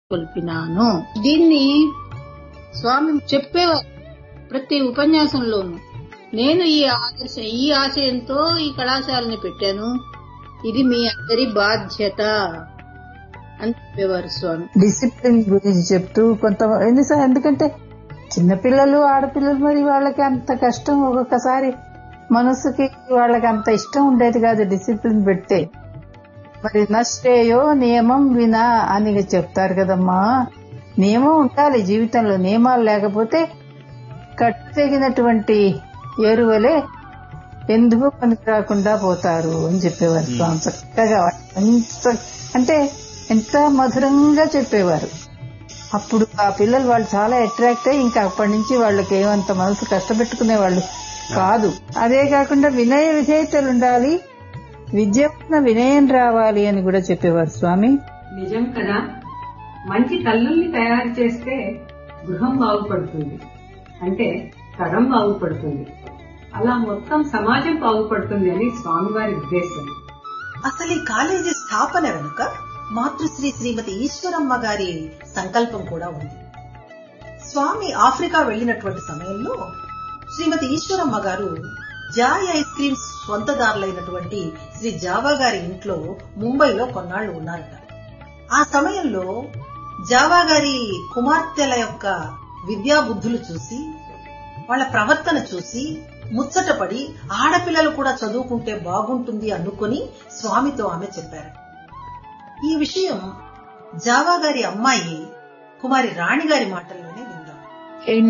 కొల్పినాను. దీన్ని స్వామి చెప్పేవారు ప్రతి ఉపన్యాసంలోనూ. నేను ఈ ఆశయంతో ఈ కళాశాలని పెట్టాను, ఇది మీ అందరి బాధ్యత అని చెప్పేవారు స్వామి. డిసిప్లిన్ గురించి చెప్తూ ఎందుకంటే చిన్నపిల్లలు, ఆడపిల్లలు, మరి వాళ్ళకి అంత కష్టం ఒక్కొక్కసారి మనసుకి వాళ్ళకి అంత ఇష్టం ఉండేది కాదు డిసిప్లిన్ పెడితే. మరి నష్టేయో నియమం వినా అని చెప్తారు కదమ్మా. నియమం ఉండాలి జీవితంలో, నియమాలు లేకపోతే కట్టెగినటువంటి ఏరువలే ఎందుకు పనికి రాకుండా పోతారు అని చెప్పేవారు స్వామి. చక్కగా అంటే ఎంత మధురంగా చెప్పేవారు. అప్పుడు ఆ పిల్లలు వాళ్ళు చాలా అట్రాక్ట్ అయ్యి ఇంకా అప్పటి నుంచి వాళ్ళకి ఏమంత మనసు కష్టపెట్టుకునే వాళ్ళు కాదు. అదే కాకుండా వినయ విధేయతలు ఉండాలి, విద్య వినయం రావాలి అని కూడా చెప్పేవారు స్వామి. నిజం కదా, మంచి తల్లుల్ని తయారు చేస్తే గృహం బాగుపడుతుంది, అంటే తరం బాగుపడుతుంది, అలా మొత్తం సమాజం బాగుపడుతుంది అని స్వామివారి ఉద్దేశం. అసలు ఈ కాలేజీ స్థాపన వెనుక మాతృశ్రీ శ్రీమతి ఈశ్వరమ్మ గారి సంకల్పం కూడా ఉంది. స్వామి ఆఫ్రికా వెళ్లినటువంటి సమయంలో శ్రీమతి ఈశ్వరమ్మ గారు Joy ice creams స్వంతదారులైనటువంటి Shri Java గారి ఇంట్లో ముంబైలో కొన్నాళ్లు ఉన్నారట. ఆ సమయంలో జావా గారి కుమార్తెల యొక్క విద్యాబుద్ధులు చూసి, వాళ్ళ ప్రవర్తన చూసి ముచ్చటపడి ఆడపిల్లలు కూడా చదువుకుంటే బాగుంటుంది అనుకుని స్వామితో ఆమె చెప్పారు. ఈ విషయం జావా గారి అమ్మాయి కుమారి రాణి గారి మాటల్లోనే విందాం. In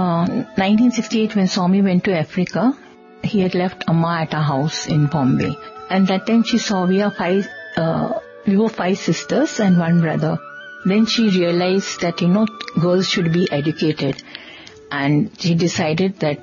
1968, when Swami went to Africa, he had left Amma at our house in Bombay. And that time she saw we were 5 sisters and 1 brother. Then she realized that, girls should be educated. And she decided that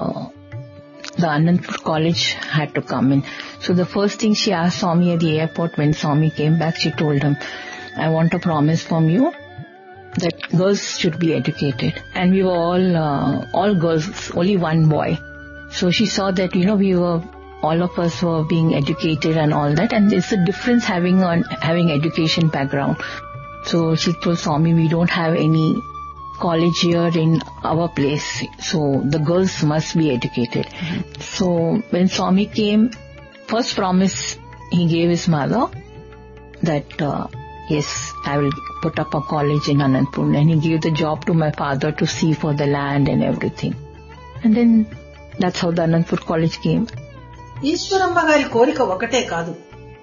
the Anandpur College had to come in. So the first thing she asked Swami at the airport when Swami came back, she told him, I want a promise from you that girls should be educated. And we were all girls, only 1 boy. So she saw that, all of us were being educated and all that. And it's a difference having education background. So she told Swami, we don't have any college here in our place, so the girls must be educated. So when Swami came, first promise he gave his mother that yes, I will put up a college in Anandpur, and he gave the job to my father to see for the land and everything. And then that's how the Anandpur College came. Eshwaramma గారి కోరిక ఒకటే కాదు.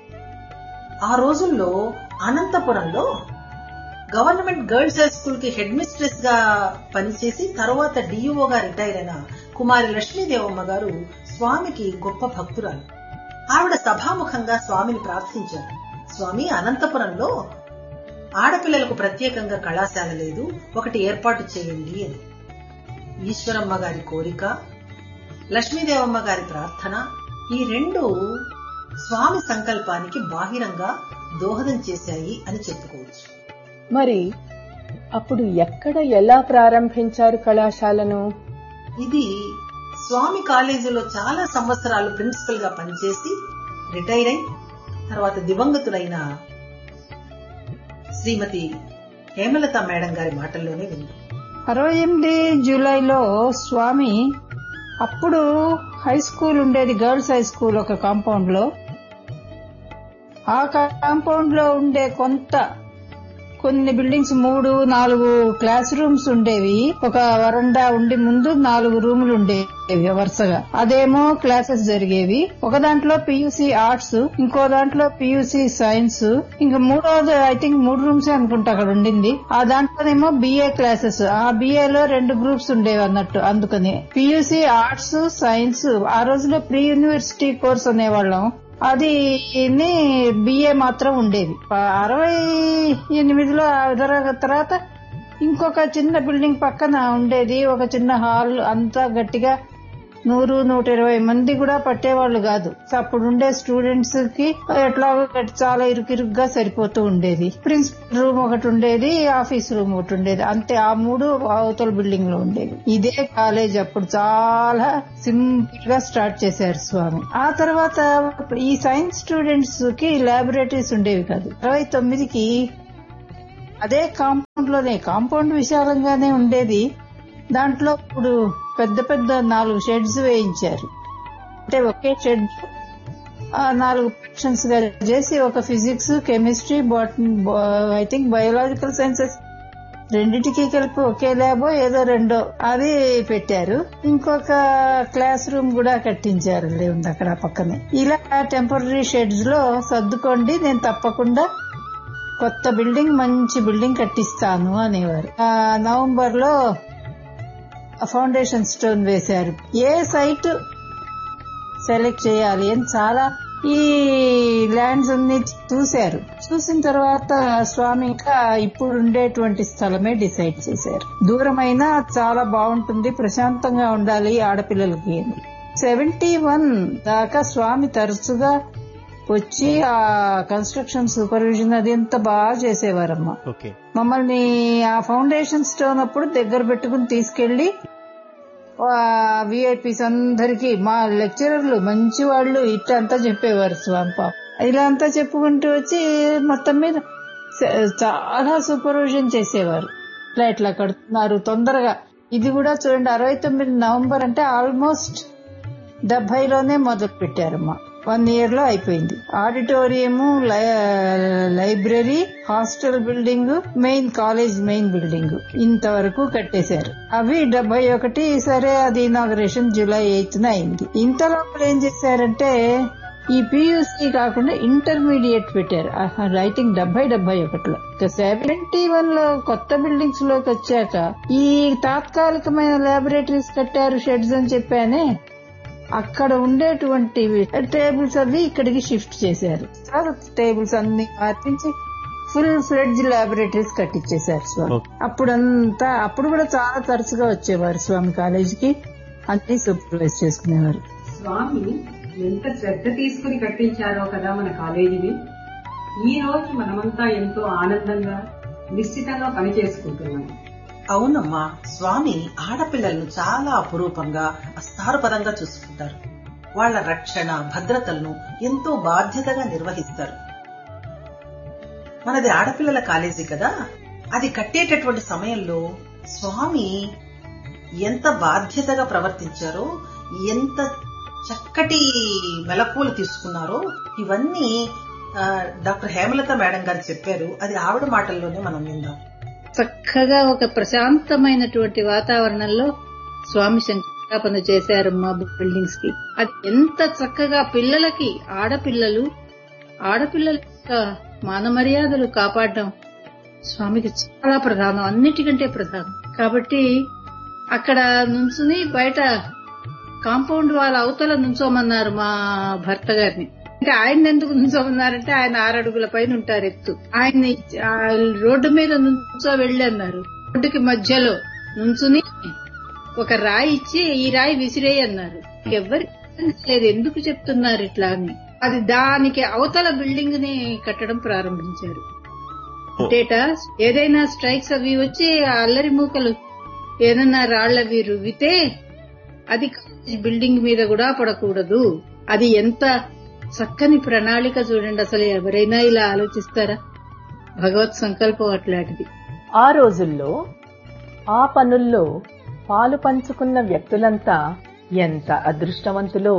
ఆ రోజుల్లో అనంతపురంలో government girls high school కి head mistress గా పనిచేసి తర్వాత డిఈఓగా రిటైర్ అయిన కుమారి లక్ష్మీదేవమ్మ గారు స్వామికి గొప్ప భక్తురాలు. ఆవిడ సభాముఖంగా స్వామిని ప్రార్థించారు, స్వామి, అనంతపురంలో ఆడపిల్లలకు ప్రత్యేకంగా కళాశాల లేదు, ఒకటి ఏర్పాటు చేయండి అని. ఈశ్వరమ్మ గారి కోరిక, లక్ష్మీదేవమ్మ గారి ప్రార్థన, ఈ 2 స్వామి సంకల్పానికి బాహిరంగా దోహదం చేశాయి అని చెప్పుకోవచ్చు. మరి అప్పుడు ఎక్కడ ఎలా ప్రారంభించారు కళాశాలను? ఇది స్వామి కాలేజీలో చాలా సంవత్సరాలు ప్రిన్సిపల్ గా పనిచేసి రిటైర్ అయి తర్వాత దివంగతులైన శ్రీమతి హేమలత మేడం గారి మాటల్లోనే విందాం. 68 జూలైలో స్వామి అప్పుడు హై స్కూల్ ఉండేది, గర్ల్స్ హై స్కూల్ ఒక కాంపౌండ్ లో. ఆ కాంపౌండ్ లో ఉండే కొన్ని బిల్డింగ్స్ 3-4 క్లాస్ రూమ్స్ ఉండేవి. ఒక వరండా ఉండి ముందు 4 రూములు ఉండేవి వరుసగా. అదేమో క్లాసెస్ జరిగేవి. ఒక దాంట్లో పియూసీ ఆర్ట్స్, ఇంకో దాంట్లో పియూసీ సైన్స్, ఇంకా మూడోది ఐ థింక్ 3 రూమ్స్ అనుకుంటా అక్కడ ఉండింది. ఆ దాంట్లోనేమో బిఏ క్లాసెస్. ఆ బిఏలో 2 గ్రూప్స్ ఉండేవి అన్నట్టు. అందుకని పియూసీ ఆర్ట్స్, సైన్స్. ఆ రోజులో ప్రీ యూనివర్సిటీ కోర్స్ అనేవాళ్ళం. అది బిఏ మాత్రం ఉండేది. 68లో తర్వాత ఇంకొక చిన్న బిల్డింగ్ పక్కన ఉండేది ఒక చిన్న హాల్. అంతా గట్టిగా 100-120 మంది కూడా పట్టేవాళ్లు కాదు. అప్పుడు ఉండే స్టూడెంట్స్ కి ఎట్లాగో చాలా ఇరుకిరుగ్గా సరిపోతూ ఉండేది. ప్రిన్సిపల్ రూమ్ ఒకటి ఉండేది, ఆఫీస్ రూమ్ ఒకటి ఉండేది, అంతే. ఆ 3 అవతల బిల్డింగ్ లో ఉండేది. ఇదే కాలేజ్ అప్పుడు చాలా సింపుల్ గా స్టార్ట్ చేశారు స్వామి. ఆ తర్వాత ఈ సైన్స్ స్టూడెంట్స్ కి ల్యాబొరేటరీస్ ఉండేవి కాదు. 69కి అదే కాంపౌండ్ విశాలంగానే ఉండేది. దాంట్లో ఇప్పుడు పెద్ద పెద్ద 4 షెడ్స్ వేయించారు. అంటే ఒకే షెడ్ 4 సెక్షన్స్ గా చేసి ఒక physics, chemistry, I think biological sciences రెండింటికి కలిపి ఒకే ల్యాబో ఏదో రెండో అది పెట్టారు. ఇంకొక క్లాస్ రూమ్ కూడా కట్టించారు ఉంది అక్కడ పక్కనే. ఇలా టెంపరరీ షెడ్స్ లో సర్దుకోండి, నేను తప్పకుండా కొత్త బిల్డింగ్, మంచి బిల్డింగ్ కట్టిస్తాను అనేవారు. నవంబర్ లో ఫౌండేషన్ స్టోన్ వేశారు. ఏ సైట్ సెలెక్ట్ చేయాలి అని చాలా ఈ ల్యాండ్స్ అన్ని చూశారు. చూసిన తర్వాత స్వామి ఇంకా ఇప్పుడు ఉండేటువంటి స్థలమే డిసైడ్ చేశారు. దూరమైనా చాలా బాగుంటుంది, ప్రశాంతంగా ఉండాలి ఆడపిల్లలకి. 71 దాకా స్వామి తరచుగా వచ్చి ఆ కన్స్ట్రక్షన్ సూపర్విజన్ అది ఎంత బాగా చేసేవారమ్మా. మమ్మల్ని ఆ ఫౌండేషన్ స్టోన్ అప్పుడు దగ్గర పెట్టుకుని తీసుకెళ్లి విఐపీస్ అందరికి, మా లెక్చరర్లు మంచి వాళ్ళు ఇట్లంతా చెప్పేవారు స్వామి. పాప ఇలా అంతా చెప్పుకుంటూ వచ్చి మొత్తం మీద చాలా సూపర్విజన్ చేసేవారు. ఇట్లా కడుతున్నారు తొందరగా. ఇది కూడా చూడండి, 69 నవంబర్ అంటే ఆల్మోస్ట్ 70లోనే మొదలు పెట్టారమ్మా. 1 year లో అయిపోయింది. Auditorium, library, hostel building, main college main building ఇంతవరకు కట్టేశారు. అవి 71. సరే, అది ఇనాగరేషన్ July 8న అయింది. ఇంతలో ఏం చేశారంటే ఈ PUC కాకుండా ఇంటర్మీడియట్ పెట్టారు. I think 70-71లో. 71లో కొత్త బిల్డింగ్స్ లోకి వచ్చాక ఈ తాత్కాలికమైన ల్యాబొరేటరీస్ కట్టారు, షెడ్స్ అని చెప్పానే. అక్కడ ఉండేటువంటి టేబుల్స్ అవి ఇక్కడికి షిఫ్ట్ చేశారు. టేబుల్స్ అన్ని మార్పించి ఫుల్ ఫ్లెడ్జ్ ల్యాబొరేటరీస్ కట్టించేశారు స్వామి. అప్పుడు కూడా చాలా తరచుగా వచ్చేవారు స్వామి కాలేజీకి, అన్ని సూపర్వైజ్ చేసుకునేవారు. స్వామి ఎంత శ్రద్ధ తీసుకుని కట్టించారో కదా మన కాలేజీని. ఈ రోజు మనమంతా ఎంతో ఆనందంగా నిశ్చితంగా పని చేసుకుంటున్నాం. అవునమ్మా, స్వామి ఆడపిల్లలను చాలా అపురూపంగా, అస్తారపరంగా చూసుకుంటారు. వాళ్ల రక్షణ, భద్రతలను ఎంతో బాధ్యతగా నిర్వహిస్తారు. మనది ఆడపిల్లల కాలేజీ కదా, అది కట్టేటటువంటి సమయంలో స్వామి ఎంత బాధ్యతగా ప్రవర్తించారో, ఎంత చక్కటి మెలకువలు తీసుకున్నారో ఇవన్నీ డాక్టర్ హేమలత మేడం గారు చెప్పారు. అది ఆవిడ మాటల్లోనే మనం విందాం. చక్కగా ఒక ప్రశాంతమైనటువంటి వాతావరణంలో స్వామి శంకుస్థాపన చేశారు మా బిల్డింగ్స్ కి. అది ఎంత చక్కగా పిల్లలకి, ఆడపిల్లల యొక్క మాన మర్యాదలు కాపాడడం స్వామికి చాలా ప్రధానం, అన్నిటికంటే ప్రధానం. కాబట్టి అక్కడ నుంచుని బయట కాంపౌండ్ వాళ్ళ అవతల నుంచోమన్నారు మా భర్త గారిని. అంటే ఆయన ఎందుకు నుంచోమన్నారంటే ఆయన 6 అడుగుల పైన ఉంటారు ఎత్తు. ఆయన్ని రోడ్డు మీద నుంచో వెళ్ళన్నారు. రోడ్డుకి మధ్యలో నుంచుని ఒక రాయి ఇచ్చి ఈ రాయి విసిరేయి అన్నారు. ఎవరికి లేదు ఎందుకు చెప్తున్నారు ఇట్లా అని. అది దానికి అవతల బిల్డింగ్ ని కట్టడం ప్రారంభించారు. అంటేట ఏదైనా స్ట్రైక్స్ అవి వచ్చి అల్లరి మూకలు ఏదన్నా రాళ్లవి రువ్వితే అది బిల్డింగ్ మీద కూడా పడకూడదు. అది ఎంత చక్కని ప్రణాళిక చూడండి. అసలు ఎవరైనా ఇలా ఆలోచిస్తారా? భగవత్ సంకల్పం అట్లాంటిది. ఆ రోజుల్లో ఆ పనుల్లో పాలు పంచుకున్న వ్యక్తులంతా ఎంత అదృష్టవంతులో.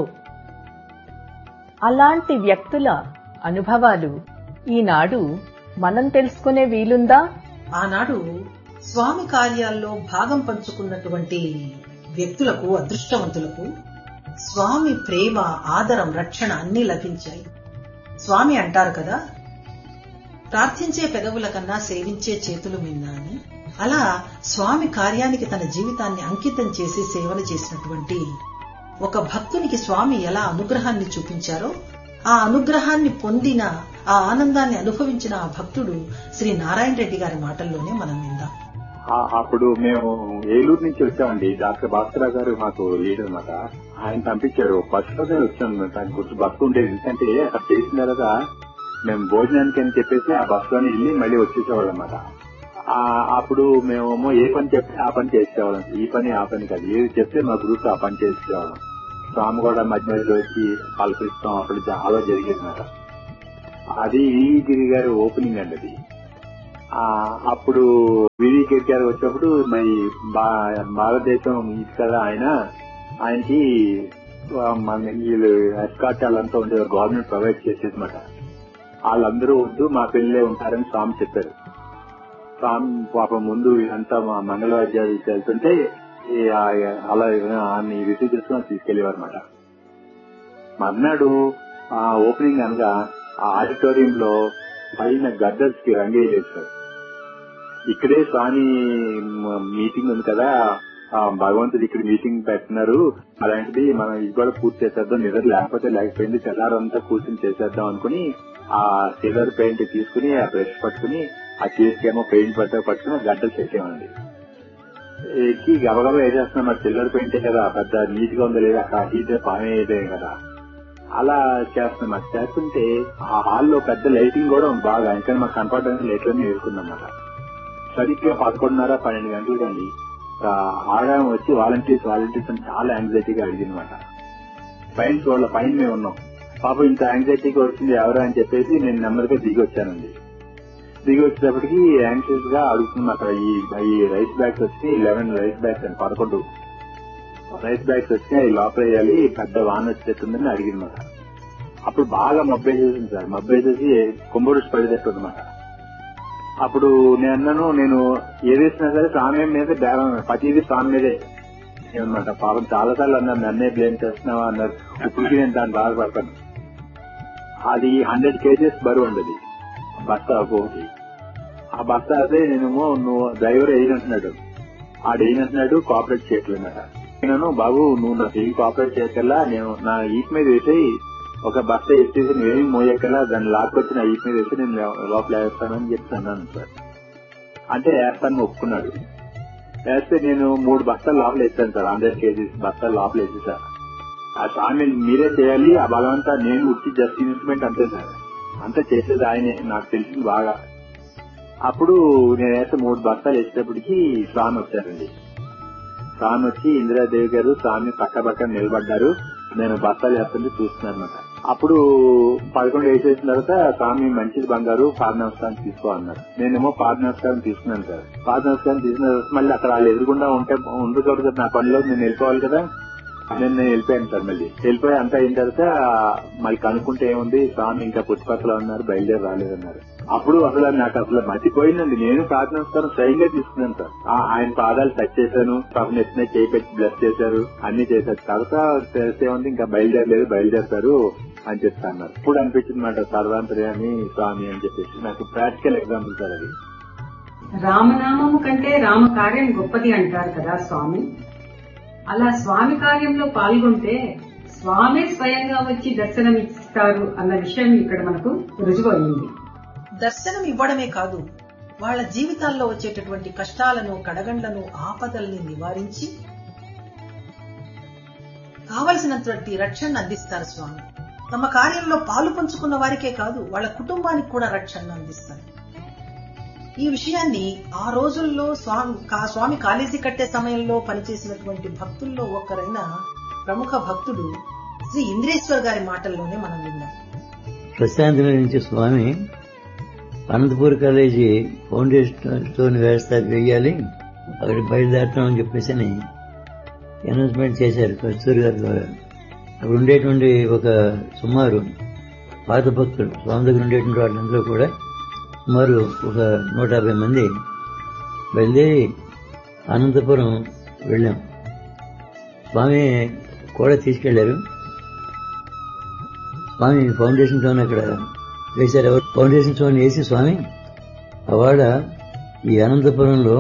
అలాంటి వ్యక్తుల అనుభవాలు ఈనాడు మనం తెలుసుకునే వీలుందా? ఆనాడు స్వామి కార్యాల్లో భాగం పంచుకున్నటువంటి వ్యక్తులకు, అదృష్టవంతులకు స్వామి ప్రేమ, ఆదరం, రక్షణ అన్నీ లభించాయి. స్వామి అంటారు కదా, ప్రార్థించే పెదవుల కన్నా సేవించే చేతులు మిన్నా అని. అలా స్వామి కార్యానికి తన జీవితాన్ని అంకితం చేసి సేవలు చేసినటువంటి ఒక భక్తునికి స్వామి ఎలా అనుగ్రహాన్ని చూపించారో, ఆ అనుగ్రహాన్ని పొందిన, ఆ ఆనందాన్ని అనుభవించిన ఆ భక్తుడు శ్రీ నారాయణ రెడ్డి గారి మాటల్లోనే మనం విందాం. అప్పుడు మేము ఏలూరు నుంచి వచ్చామండి. డాక్టర్ భాస్కరరావు గారు మాకు లీడర్ అనమాట. ఆయన పంపించారు. బస్సులోనే వచ్చాను. దాని గురించి బస్సు ఉండేది. ఎందుకంటే అక్కడ చేసిన తర్వాత మేము భోజనానికి అని చెప్పేసి ఆ బస్సులోనే వెళ్ళి మళ్ళీ వచ్చేసేవాళ్ళం అనమాట. అప్పుడు మేమేమో ఏ పని చెప్తే ఆ పని చేసేవాళ్ళం. ఈ పని ఆ పని కాదు, ఏది చెప్తే మా గ్రూప్ ఆ పని చేసేవాళ్ళం. స్వామి కూడా మధ్య మధ్యలో వచ్చి పలకరిస్తాం. అప్పుడు చాలా జరిగేది అనమాట. అది గిరి గారి ఓపెనింగ్ అండి. అది అప్పుడు వివి కేటీఆర్ వచ్చినప్పుడు మరి భారతదేశం ఇది కదా ఆయనకి వీళ్ళు ఎస్కాట్ వాళ్ళంతా ఉండేవారు, గవర్నమెంట్ ప్రొవైడ్ చేసేదన్నమాట. వాళ్ళందరూ వద్దు మా పిల్లలే ఉంటారని స్వామి చెప్పారు. స్వామి పాపం ముందు అంతా మంగళవాద్యాలు వెళ్తుంటే అలా ఆయన్ని రిసీవ్ చేసుకుని తీసుకెళ్లేవారు అనమాట. మర్నాడు ఓపెనింగ్ అనగా ఆ ఆడిటోరియం లో పైన గద్దర్స్ కి రంగేజ్ చేశారు. ఇక్కడే స్వామి మీటింగ్ ఉంది కదా, భగవంతుడు ఇక్కడ మీటింగ్ పెడుతున్నారు, అలాంటిది మనం ఇది కూడా పూర్తి చేసేద్దాం, నిద్ర లేకపోయింది తెల్లారంతా కూర్చొని చేసేద్దాం అనుకుని ఆ సిల్వర్ పెయింట్ తీసుకుని ఆ బ్రష్ పట్టుకుని ఆ చేతికేమో పెయింట్ పట్టుకుని గడ్డలు చేసేవాడి. ఎక్కి గబగబా వేసేస్తున్నాం, మరి సిల్వర్ పెయింటే కదా పెద్ద నీట్ గా ఉందో లేదా, అక్కడ హీట్ పామే కదా, అలా చేస్తున్నాం. అది చేస్తుంటే ఆ హాల్లో పెద్ద లైటింగ్ కూడా బాగా, ఇంకా మాకు కనపడడానికి లైట్లన్నీ వేసుకున్నమాట. సరిగ్గా 11:30-12 గంటలు కండి ఆడడం వచ్చి వాలంటీర్స్ అని చాలా యాంగ్జైటీగా అడిగిందన్నమాట. పైన మేము ఉన్నాం. పాపం ఇంత యాంగ్జైటీగా వచ్చింది ఎవరు అని చెప్పేసి నేను నెమ్మదిగా దిగి వచ్చానండి. దిగి వచ్చేటప్పటికి యాంగ్షియస్ గా అడుగుతున్నాం. అక్కడ ఈ రైస్ బ్యాగ్స్ వచ్చి 11 రైస్ బ్యాగ్స్ అని 11 రైస్ బ్యాగ్స్ వచ్చి అవి లోపల వేయాలి, పెద్ద వాన వచ్చేస్తుందని అడిగిందన్నమాట. అప్పుడు బాగా మబ్బేసేసింది సార్, మబ్బేసేసి కుంభరుషి పడేటట్టు అనమాట. అప్పుడు నేను అన్నాను, నేను ఏదేసినా సరే స్వామి మీద బేరం, ప్రతిదీ స్వామి మీదే అనమాట. పాపం చాలా సార్లు అన్నారు నన్నే బ్లేమ్ చేస్తున్నావా అన్నారు. ఇప్పటికీ నేను దాన్ని బాధపడతాను. అది 100 kgs బరువు ఉండదు బస్తా ఒకటి. ఆ బస్తా అదే నేనేమో నువ్వు డ్రైవర్ వేయనంటున్నాడు, ఆడేయనంటున్నాడు, కోఆపరేట్ చేయట్లేదన్నమాట. నేను బాబు నువ్వు నాకు ఏం కోఆపరేట్ చేయకల్లా, నేను నా ఈట్ మీద వేసి ఒక బస్తా ఎత్తేసి నువ్వేమి మోయకల్లా దాన్ని లాక్కొచ్చి నా ఈట్ మీద వేసి నేను లోపల వేస్తానని చెప్పి అన్నాను సార్. అంటే వేస్తాను ఒప్పుకున్నాడు. వేస్తే నేను 3 బస్తాలు లోపల వేస్తాను సార్, 100 kgs బస్తాలు లోపల వేసి సార్. ఆ స్వామి మీరే చేయాలి, ఆ బలవంతా నేను ఉచ్చి జస్ట్ ఇన్స్ట్రుమెంట్ అంతే సార్, అంతా చేసేది ఆయనే, నాకు తెలిసింది బాగా. అప్పుడు నేను వేస్తే 3 బస్తాలు వేసేటప్పటికి స్వామి వచ్చారండి. స్వామి వచ్చి ఇందిరాదేవి గారు స్వామి పక్క నిలబడ్డారు. నేను బస్తాలు వేస్తుంటే చూస్తున్నాను అనమాట. అప్పుడు 11 వేసేసిన తర్వాత స్వామి మంచిది బంగారు పాద నమస్కారం తీసుకో అన్నారు. నేనేమో పాద నమస్కారం తీసుకున్నాను సార్. పాద నమస్కారం తీసుకున్న తర్వాత మళ్ళీ అక్కడ వాళ్ళు ఎదురుకుండా ఉండకూడదు కదా, నా పనిలో నేను వెళ్ళిపోవాలి కదా, నేను వెళ్ళిపోయాను సార్. మళ్ళీ వెళ్ళిపోయి అంతా అయిన తర్వాత మళ్ళీ కనుక్కుంటే ఏముంది, స్వామి ఇంకా పుట్టుపక్కల ఉన్నారు, బయలుదేరి రాలేదన్నారు. అప్పుడు అసలు నాకు అసలు మర్చిపోయిందండి. నేను పాద నమస్కారం స్వయంగా తీసుకున్నాను సార్. ఆయన పాదాలు టచ్ చేశాను, పాపం ఎత్తున చేయి పెట్టి బ్లెస్ చేశారు, అన్ని చేశారు. తర్వాత తెలిసే ఉంది ఇంకా బయలుదేరుతారు అని చెప్తా అన్నారు. ఇప్పుడు అనిపించింది మాట సర్వాంతర్యామి స్వామి అని చెప్పేసి. నాకు ప్రాక్టికల్ ఎగ్జాంపుల్ సార్ అది. రామనామము కంటే రామ కార్యం గొప్పది అంటారు కదా స్వామి. అలా స్వామి కార్యంలో పాల్గొంటే స్వామి స్వయంగా వచ్చి దర్శనం ఇస్తారు అన్న విషయం ఇక్కడ మనకు రుజువయింది. దర్శనం ఇవ్వడమే కాదు, వాళ్ల జీవితాల్లో వచ్చేటటువంటి కష్టాలను, కడగండ్లను, ఆపదల్ని నివారించి కావలసినటువంటి రక్షణ అందిస్తారు స్వామి. తమ కార్యంలో పాలు పంచుకున్న వారికే కాదు, వాళ్ల కుటుంబానికి కూడా రక్షణ అందిస్తారు. ఈ విషయాన్ని ఆ రోజుల్లో స్వామి కాలేజీ కట్టే సమయంలో పనిచేసినటువంటి భక్తుల్లో ఒకరైన ప్రముఖ భక్తుడు శ్రీ ఇంద్రేశ్వర్ గారి మాటల్లోనే మనం విన్నాం. ప్రశాంతి నుంచి స్వామి అనంతపూర్ కాలేజీ ఫౌండేషన్ స్టోన్ వేయాలి, అక్కడికి బయలుదేరుతామని చెప్పేసి అనౌన్స్మెంట్ చేశారు కస్తూరి గారి ద్వారా. అక్కడ ఉండేటువంటి ఒక సుమారు పాత భక్తులు స్వామి దగ్గర ఉండేటువంటి వాళ్ళందరూ కూడా సుమారు ఒక 150 మంది బయలుదేరి అనంతపురం వెళ్ళాం. స్వామి కూడా తీసుకెళ్లారు. స్వామి ఫౌండేషన్ స్టోన్ అక్కడ వేశారు. ఫౌండేషన్ స్టోన్ వేసి స్వామి అవాడ ఈ అనంతపురంలో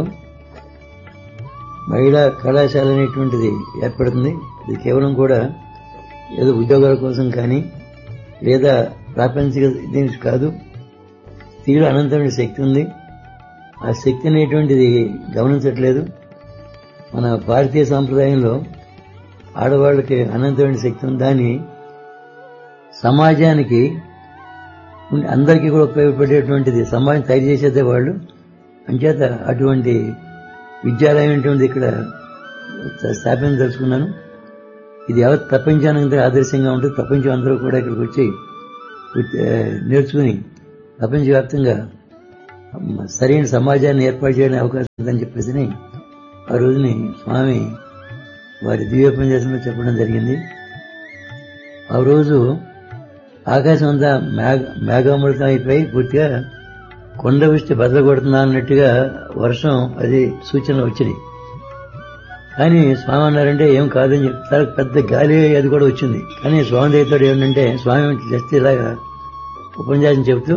మహిళా కళాశాల అనేటువంటిది ఏర్పడుతుంది. ఇది కేవలం కూడా ఏదో ఉద్యోగాల కోసం కానీ లేదా ప్రాపంచిక దీనికి కాదు. స్త్రీలో అనంతమైన శక్తి ఉంది. ఆ శక్తి అనేటువంటిది గమనించట్లేదు. మన భారతీయ సాంప్రదాయంలో ఆడవాళ్ళకి అనంతమైన శక్తి ఉంది. దాన్ని సమాజానికి అందరికీ కూడా ఉపయోగపడేటువంటిది సమాజం తయారు చేసేదే వాళ్ళు. అంచేత అటువంటి విద్యాలయం అనేటువంటిది ఇక్కడ స్థాపించదలుచుకున్నాను. ఇది యావత్ ప్రపంచానికి ఆదర్శంగా ఉంటుంది. ప్రపంచం అందరూ కూడా ఇక్కడికి వచ్చి నేర్చుకుని ప్రపంచవ్యాప్తంగా సరైన సమాజాన్ని ఏర్పాటు చేయడానికి అవకాశం ఉందని చెప్పేసి ఆ రోజుని స్వామి వారి దివ్యోపన్యాసంలో చెప్పడం జరిగింది. ఆ రోజు ఆకాశం అంతా మేఘామృతం అయిపోయి పూర్తిగా కొండ వృష్టి బదలగొడుతున్నా అన్నట్టుగా వర్షం అది సూచనలు వచ్చింది. కానీ స్వామి అన్నారంటే ఏం కాదని చెప్తారు, పెద్ద గాలి అది కూడా వచ్చింది. కానీ స్వామి దగ్గర ఏమిటంటే స్వామి జస్ట్ ఇలాగా ఉపన్యాసం చెబుతూ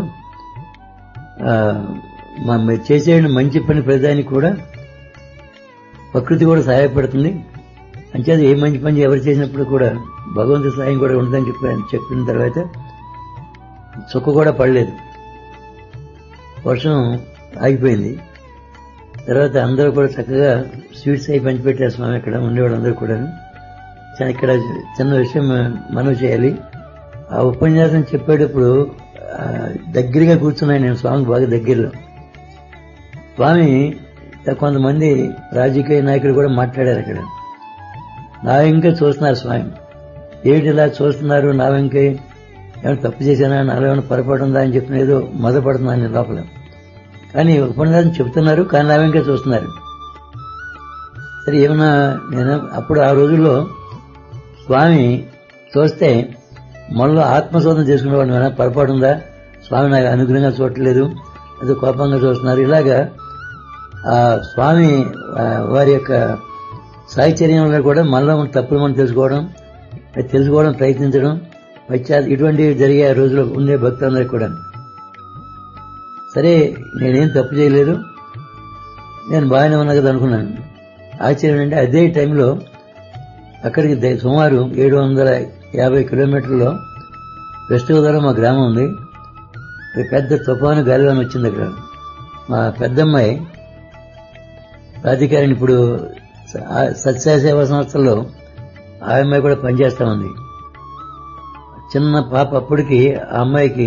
మీరు చేసే మంచి పని ప్రతిదానికి కూడా ప్రకృతి కూడా సహాయపడుతుంది, అంచేది ఏ మంచి పని ఎవరు చేసినప్పుడు కూడా భగవంతుడి సహాయం కూడా ఉంటుందని చెప్పిన తర్వాత చుక్క కూడా పడలేదు, వర్షం ఆగిపోయింది. తర్వాత అందరూ కూడా చక్కగా స్వీట్స్ అయి పంచిపెట్టారు స్వామి. అక్కడ ఉండేవాడు అందరూ కూడా. ఇక్కడ చిన్న విషయం మనవి చేయాలి. ఆ ఉపన్యాసం చెప్పేటప్పుడు దగ్గరగా కూర్చున్నాను నేను, స్వామికి బాగా దగ్గరలో. స్వామి కొంతమంది రాజకీయ నాయకులు కూడా మాట్లాడారు అక్కడ. నా వెంకే చూస్తున్నారు స్వామి, ఏమిటి ఇలా చూస్తున్నారు, నా వెంకే ఏమైనా తప్పు చేశానా, నాలో ఏమైనా పొరపాటు ఉందా అని చెప్పిన ఏదో మొదపడుతున్నాను నేను లోపల. కానీ ఉపన్యాసం చెప్తున్నారు, కానీ నా వెంకే చూస్తున్నారు. సరే ఏమన్నా నేను అప్పుడు ఆ రోజుల్లో స్వామి చూస్తే మనలో ఆత్మశోధన చేసుకునేవాడు, ఏమైనా పొరపాటు ఉందా, స్వామి నాకు అనుగ్రహంగా చూడట్లేదు, అది కోపంగా చూస్తున్నారు. ఇలాగా ఆ స్వామి వారి యొక్క సాహచర్యంలో కూడా మనలో తప్పులు మనం తెలుసుకోవడం ప్రయత్నించడం, ఇటువంటివి జరిగే రోజుల్లో ఉండే భక్తులందరికీ కూడా. సరే నేనేం తప్పు చేయలేదు, నేను బాగానే ఉన్నా కదా అనుకున్నాను. ఆశ్చర్యం అంటే అదే టైంలో అక్కడికి సుమారు 750 కిలోమీటర్లో వెస్ట్ గోదావరిలో మా గ్రామం ఉంది. పెద్ద తుఫాను గాలివాన వచ్చింది. అక్కడ మా పెద్దమ్మాయి రాధికారిని ఇప్పుడు సత్యసేవా సంస్థల్లో ఆ అమ్మాయి కూడా పనిచేస్తా ఉంది. చిన్న పాప అప్పటికి ఆ అమ్మాయికి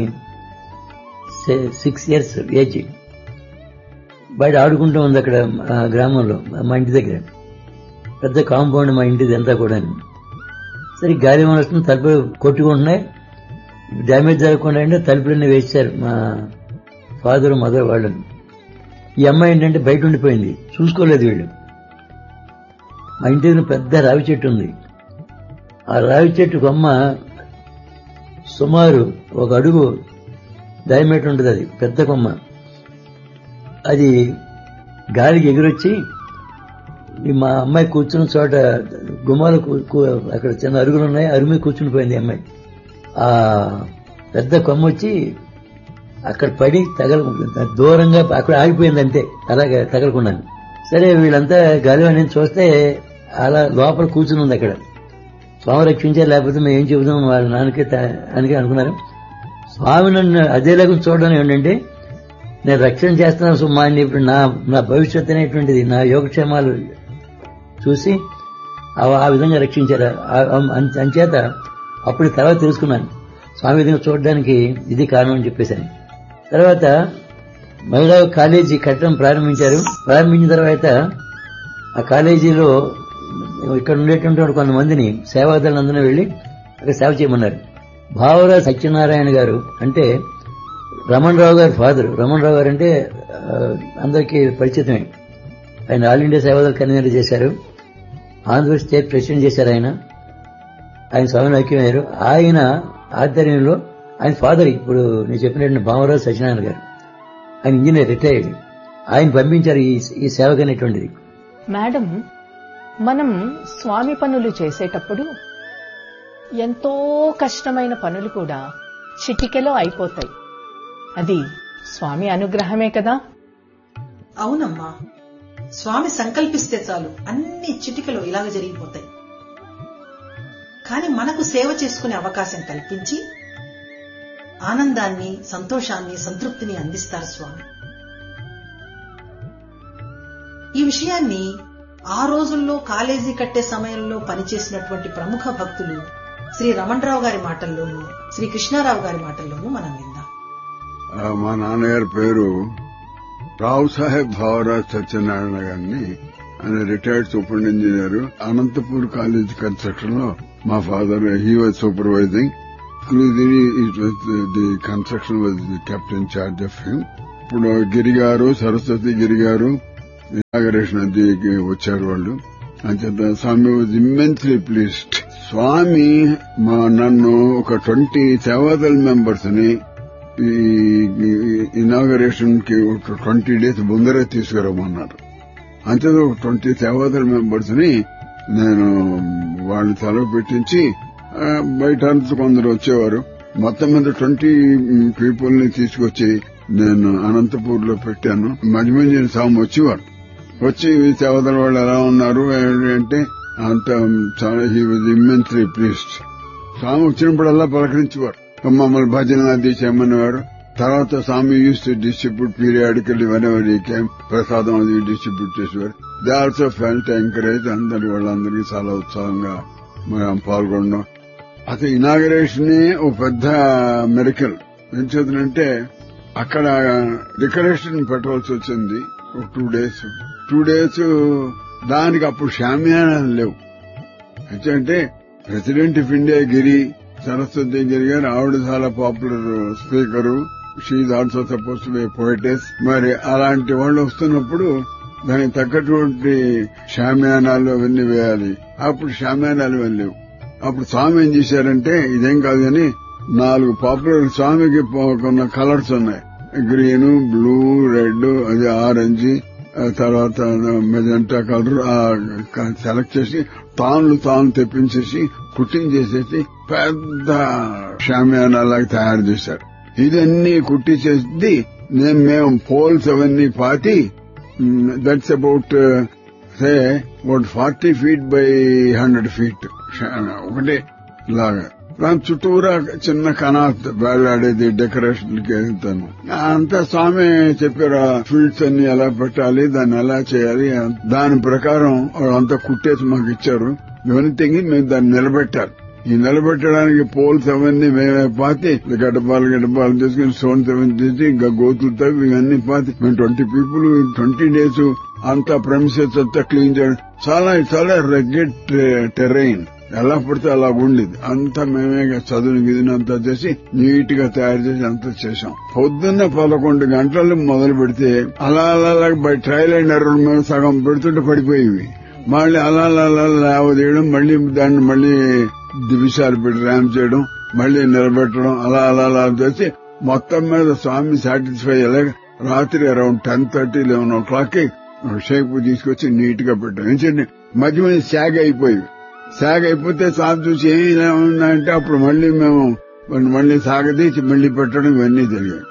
6 years ఏజ్. బయట ఆడుకుంటూ ఉంది అక్కడ గ్రామంలో, మా ఇంటి దగ్గర. పెద్ద కాంపౌండ్ మా ఇంటిది అంతా కూడా. సరే గాలివాన వస్తుంది, తలుపులు కొట్టుకుంటున్నాయి, డ్యామేజ్ జరగకుండా అంటే తలుపులన్నీ వేశారు మా ఫాదర్ మదర్ వాళ్ళని. ఈ అమ్మాయి ఏంటంటే బయట ఉండిపోయింది, చూసుకోలేదు వీళ్ళు. మా ఇంటి దగ్గర పెద్ద రావి చెట్టు ఉంది. ఆ రావి చెట్టు కొమ్మ సుమారు 1 అడుగు డయామీటర్ ఉంటుంది, అది పెద్ద కొమ్మ. అది గాలికి ఎగురొచ్చి మా అమ్మాయి కూర్చున్న చోట గుమ్మాలు అక్కడ చిన్న అరుగులు ఉన్నాయి, అరుగు మీద కూర్చుని పోయింది అమ్మాయి. ఆ పెద్ద కొమ్మ వచ్చి అక్కడ పడి దూరంగా అక్కడ ఆగిపోయింది అంతే, అలాగే తగలకున్నాను. సరే వీళ్ళంతా గాలివాణి చూస్తే అలా లోపల కూర్చుని ఉంది అక్కడ. స్వామి రక్షించే, లేకపోతే మేము ఏం చెబుతాం వాళ్ళ నాన్నకే అనుకున్నారు. స్వామి నన్ను అదేలాగా చూడడం ఏంటంటే నేను రక్షణ చేస్తున్నాను సుమా అని ఇప్పుడు నా భవిష్యత్తు అనేటువంటిది, నా యోగక్షేమాలు చూసి ఆ విధంగా రక్షించారు. అంచేత అప్పుడు తర్వాత తెలుసుకున్నాను స్వామి విధంగా చూడడానికి ఇది కారణం అని చెప్పేశాను. తర్వాత మహిళా కాలేజీ కట్టడం ప్రారంభించిన తర్వాత ఆ కాలేజీలో ఇక్కడ ఉండేటువంటి కొంతమందిని సేవాదళందరూ వెళ్లి అక్కడ సేవ చేయమన్నారు. భావరాజ్ సత్యనారాయణ గారు అంటే రమణరావు గారు ఫాదర్. రమణరావు గారు అంటే అందరికీ పరిచితమే. ఆయన ఆల్ ఇండియా సేవాదళ కన్వీనర్ చేశారు, ఆంధ్రప్రదేశ్ స్టేట్ ప్రెసిడెంట్ చేశారు. ఆయన స్వామిని ఐక్యమయ్యారు. ఆయన ఆధ్వర్యంలో ఆయన ఫాదర్ ఇప్పుడు నేను చెప్పినట్టు భావరాజ్ సత్యనారాయణ గారు, ఆయన ఇంజనీర్, రిటైర్డ్. ఆయన పంపించారు ఈ సేవకు అనేటువంటిది. మేడం, మనం స్వామి పనులు చేసేటప్పుడు ఎంతో కష్టమైన పనులు కూడా చిటికెలో అయిపోతాయి. అది స్వామి అనుగ్రహమే కదా? అవునమ్మా, స్వామి సంకల్పిస్తే చాలు అన్ని చిటికలు ఇలాగ జరిగిపోతాయి. కాని మనకు సేవ చేసుకునే అవకాశం కల్పించి ఆనందాన్ని, సంతోషాన్ని, సంతృప్తిని అందిస్తారు స్వామి. ఈ విషయాన్ని ఆ రోజుల్లో కాలేజీ కట్టే సమయంలో పనిచేసినటువంటి ప్రముఖ భక్తులు శ్రీ రమణరావు గారి మాటల్లోనూ, శ్రీ కృష్ణారావు గారి మాటల్లోనూ మనం విందాం. మా నాన్నగారి పేరు రావు సాహెబ్ భావరాజ్ సత్యనారాయణ గారిని. ఆయన retired super engineer. Anantapur college construction లో మా father he was supervising. The construction was kept in charge of him. ఇప్పుడు గిరిగారు, సరస్వతి గిరిగారు ఇనాగరేషన్ అదికి వచ్చారు వాళ్ళు. అంచేత స్వామి వాజ్ ఇమ్మెన్స్లీ ప్లీజ్డ్. స్వామి నన్ను ఒక 20 సేవాదళ మెంబర్స్ ని ఈ ఇనాగరేషన్ కి 20 days ముందరే తీసుకురమ్మన్నారు. అంచేత ఒక 20 సేవాదళ మెంబర్స్ ని నేను వాళ్ళని సెలవు పెట్టించి బయట కొందరు వచ్చేవారు. మొత్తం మీద 20 people ని తీసుకొచ్చి నేను అనంతపూర్ లో పెట్టాను. మధ్య స్వామి వచ్చేవారు. వచ్చి సేవదల వాళ్ళు ఎలా ఉన్నారు అంటే అంత చాలా హీ వాజ్ ఇమ్మెన్స్లీ ప్లీజ్డ్. స్వామి వచ్చినప్పుడల్లా పలకరించేవారు, మమ్మల్ని భజన అది చేయమనేవారు. తర్వాత స్వామి use to distribute periodically whenever he came, ప్రసాదం అది డిస్ట్రిబ్యూట్ చేసేవారు. They also felt encourage. వాళ్ళందరికీ చాలా ఉత్సాహంగా మనం పాల్గొనడం. అసలు ఇనాగరేషన్ ఓ పెద్ద మెరికల్. ఏం చేద్దంటే అక్కడ డెకరేషన్ పెట్టవలసి వచ్చింది. 2 days దానికి అప్పుడు షామియానాలు లేవు. అంటే ప్రెసిడెంట్ ఆఫ్ ఇండియా గిరి, సరస్వతి గిరి గారు, ఆవిడ చాలా popular speaker. She is also suppose to be పోయిటెస్. మరి అలాంటి వాళ్ళు వస్తున్నప్పుడు దానికి తగ్గటువంటి షామియానాలు అవన్నీ వేయాలి. అప్పుడు షామియానాలు అవన్నీ లేవు. అప్పుడు స్వామి ఏం చేశారంటే ఇదేం కాదు కానీ 4 పాపులర్ స్వామికి కొన్న కలర్స్ ఉన్నాయి. గ్రీన్, బ్లూ, రెడ్, అది ఆరెంజ్, తర్వాత మెజెంటా కలర్ సెలెక్ట్ చేసి తాను తెప్పించేసి కుట్టింగ్ చేసేసి పెద్ద షామియానాలాగా తయారు చేశారు. ఇదన్నీ కుట్టించేసి మేము పోల్స్ అవన్నీ పాతి, that's about 40 feet by 100 feet ఒకటే లాగా. దాని చుట్టూరా చిన్న కనాత్ వేలాడేది డెకరేషన్ కి వెళ్తాను. అంతా స్వామి చెప్పారు ఫీల్డ్స్ అన్ని ఎలా పెట్టాలి, దాన్ని ఎలా చేయాలి. దాని ప్రకారం అంతా కుట్టేసి మాకు ఇచ్చారు. ఇవన్నీ మేము దాన్ని నిలబెట్టాలి. ఈ నిలబెట్టడానికి పోల్స్ అవన్నీ మేమే పాతి గడ్డపాలు తీసుకుని స్టోన్స్ అవన్నీ తీసి ఇంకా గోతులతో ఇవన్నీ పాతి మేము 20 people 20 days అంతా ప్రెమిసెస్ అంతా క్లీన్ చేయడం. చాలా రెగ్యులర్ టెరైన్, ఎలా పడితే అలా ఉండేది. అంతా మేమే చదువుని గిదిని అంతా చేసి నీట్ గా తయారు చేసి అంతా చేశాం. పొద్దున్న 11 గంటలు మొదలు పెడితే అలా బై ట్రయల్ అండ్ ఎర్రర్ మేము సగం పెడుతుంటే పడిపోయేవి. మళ్ళీ అలా లేవదీయడం, మళ్ళీ దాన్ని మళ్ళీ దివిషాలు పెట్టి ర్యామ్ చేయడం, మళ్ళీ నిలబెట్టడం, అలా చేసి మొత్తం మీద స్వామి సాటిస్ఫై అయ్యేలాగా రాత్రి అరౌండ్ 10:30, 11 o'clock షేప్ తీసుకొచ్చి నీట్ గా పెట్టాం. ఏంటంటే మధ్య శాగ్ అయిపోతే స్వామి చూసి ఏమి ఉందంటే అప్పుడు మళ్ళీ సాగదీసి మళ్ళీ పెట్టడం ఇవన్నీ జరిగాయి.